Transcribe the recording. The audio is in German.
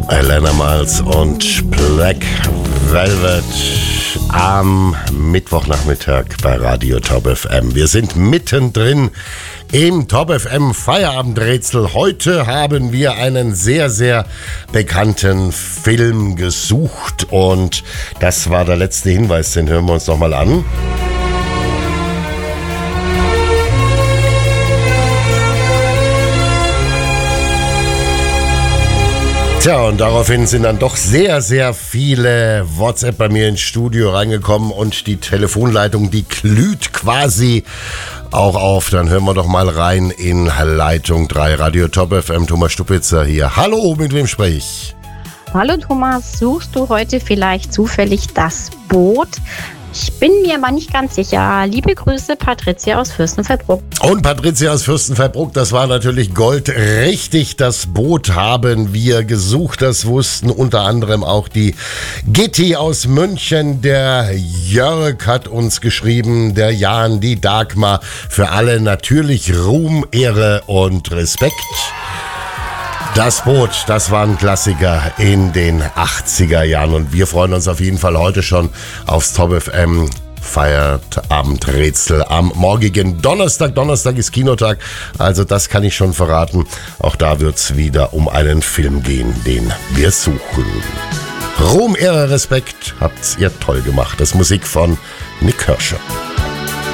Elena Miles und Black Velvet am Mittwochnachmittag bei Radio Top FM. Wir sind mittendrin im Top FM Feierabendrätsel. Heute haben wir einen sehr, sehr bekannten Film gesucht und das war der letzte Hinweis, den hören wir uns nochmal an. Tja, und daraufhin sind dann doch sehr, sehr viele WhatsApp bei mir ins Studio reingekommen und die Telefonleitung, die glüht quasi auch auf. Dann hören wir doch mal rein in Leitung 3, Radio Top FM, Thomas Stupitzer hier. Hallo, mit wem spreche ich? Hallo Thomas, suchst du heute vielleicht zufällig das Boot? Ich bin mir aber nicht ganz sicher. Liebe Grüße, Patricia aus Fürstenfeldbruck. Und Patricia aus Fürstenfeldbruck, das war natürlich Gold. Richtig, das Boot haben wir gesucht. Das wussten unter anderem auch die Gitti aus München. Der Jörg hat uns geschrieben, der Jan, die Dagmar. Für alle natürlich Ruhm, Ehre und Respekt. Das Boot, das war ein Klassiker in den 80er Jahren und wir freuen uns auf jeden Fall heute schon aufs Top FM Feierabendrätsel am morgigen Donnerstag. Donnerstag ist Kinotag, also das kann ich schon verraten. Auch da wird es wieder um einen Film gehen, den wir suchen. Ruhm, Ehre, Respekt, habt ihr toll gemacht. Das ist Musik von Nick Kershaw.